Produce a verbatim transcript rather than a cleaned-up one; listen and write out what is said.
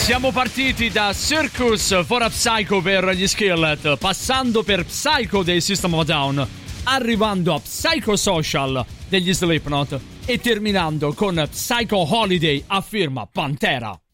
Siamo partiti da Circus for a Psycho per gli Skillet, passando per Psycho dei System of a Down, arrivando a Psychosocial degli Slipknot e terminando con Psycho Holiday a firma Pantera.